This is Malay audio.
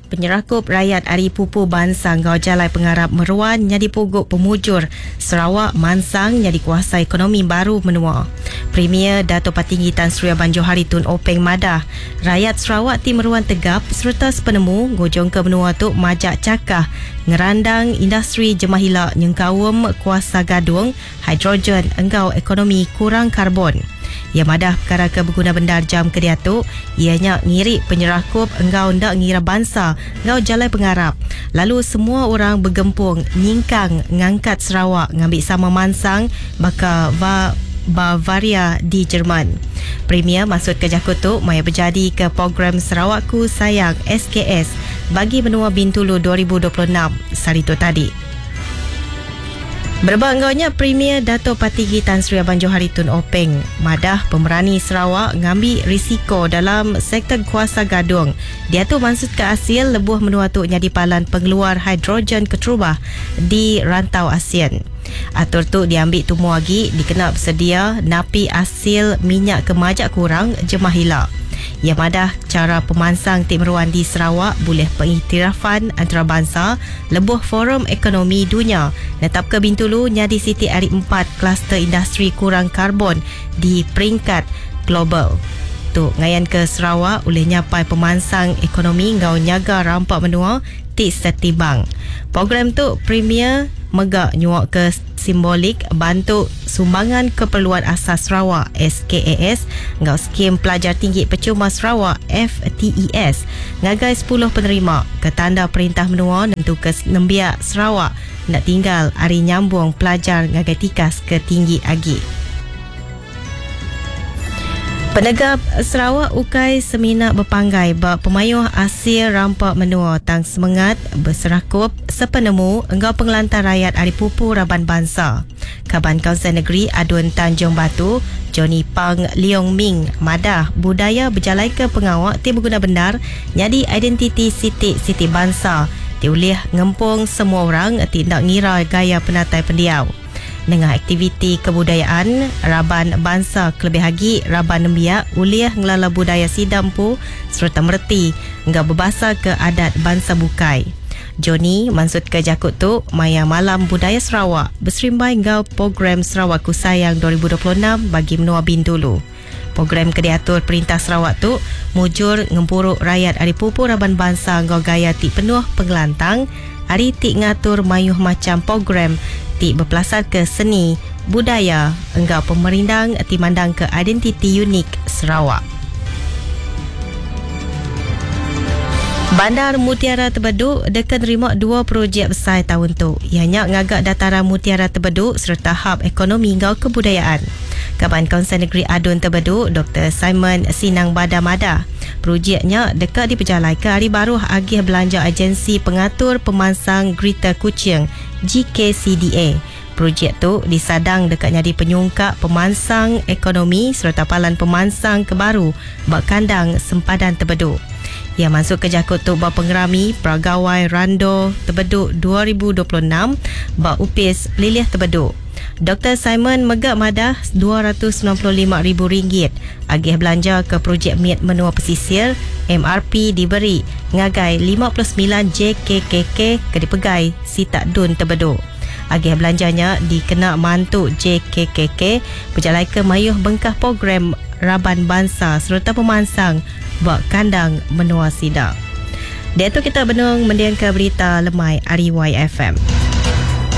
Penyerakup rakyat Ari Pupu Bansang Gau Jalai Pengarap Meruan nyadi pogok pemujur Sarawak Mansang nyadi kuasa ekonomi baru menua. Premier Dato' Patinggi Tan Sri Abang Johari Tun Openg madah rakyat Sarawak ti Meruan tegap serta sepenemu gojong ke menua tu majak cakah ngerandang industri jemahila nyengkawum kuasa gadung hidrogen enggau ekonomi kurang karbon. Ia madah perkara ke berguna bendar jam kedia tu ianya ngirik penyerakup engkau ndak ngira bangsa engkau Jalai Pengarap. Lalu semua orang bergempung nyingkang ngangkat Sarawak ngambil sama Mansang baka Bavaria di Jerman. Premier maksud ke jakut tu maya berjadi ke program Sarawakku Sayang SKS bagi benua Bintulu 2026 sarito tadi. Berbangaunya Premier Dato' Patinggi Tan Sri Abang Johari Tun Openg madah pemerani Sarawak ngambil risiko dalam sektor kuasa gadung. Dia tu maksud ke hasil lebuh menua tu nyadi palan pengeluar hidrogen keterubah di rantau ASEAN. Atur tu diambil tumu lagi dikena bersedia napi hasil minyak kemajak kurang jemahila. Ia madah cara pemansang Tim Meruan di Sarawak boleh pengiktirafan antarabangsa lebuh Forum Ekonomi Dunia netap ke Bintulu nyadi Siti Ari 4 kluster industri kurang karbon di peringkat global. Tu ngayan ke Sarawak oleh nyapai pemansang ekonomi ngau nyaga rampak menua ti setimbang. Program tu Premier megak nyuak ke simbolik bantu sumbangan keperluan asas Sarawak SKAS ngau skim pelajar tinggi percuma Sarawak FTES ngagai 10 penerima ke tanda perintah menua nentu ke Nembiak Sarawak nak tinggal hari nyambung pelajar ngagai tikas ke tinggi agi. Penegap Sarawak ukai semina berpanggai bak pemayuh asil rampak menua tang semangat berserakup sepenemu enggau pengelantar rakyat Ari Pupu Raban Bangsa. Kaban Kaunsil Negeri Adun Tanjung Batu Johnny Pang Leong Ming madah budaya berjalai ke pengawak ti berguna benar nyadi identiti siti bangsa ti ulih ngempung semua orang tidak ngira gaya penatai pendiau. Dengan aktiviti kebudayaan Raban Bangsa kelebih lagi Raban Nembiak uliah ngelala budaya sidampu serta merti enggak berbahasa ke adat bangsa bukai. Johnny maksud ke jakut tu maya malam budaya Sarawak berserimbai ngau program Sarawakku Sayang 2026 bagi menua Bintulu. Program ke diatur Perintah Sarawak tu mujur ngempuruk rakyat Ari Pupu Raban Bangsa ngau gaya ti penuh pengelantang hari ti ngatur mayuh macam program ti berpelasar ke seni budaya enggau pemerindang ti mandang ke identiti unik Sarawak. Bandar Mutiara Terbeduk dekat terima 2 projek besar tahun tu. Ianya ngagak dataran Mutiara Terbeduk serta hub ekonomi ngau kebudayaan. Kaban Kaunsil Negeri Adun Terbeduk Dr. Simon Sinang Badamada. Projeknya dekat diperjalai ke hari baru agih belanja agensi pengatur pemansang Greater Kuching GKCDA. Projek tu disadang dekat nyadi penyungkak pemansang ekonomi serta palan pemansang kebaru bak kandang sempadan Terbeduk. Ia masuk ke jakut tu bak pengerami Peragawai Rando Terbeduk 2026 bak upis Liliah Terbeduk. Dr. Simon megak madah RM295,000 agih belanja ke projek miat menua pesisir MRP diberi ngagai 59 JKKK ke dipegai Sitak Dun Terbeduk. Agih belanjanya dikena mantuk JKKK berjalai ke mayuh bengkah program Raban Bangsa serta pemansang bak kandang menua Sidak. Dia tu kita benung mendiang ke berita lemai RYFM.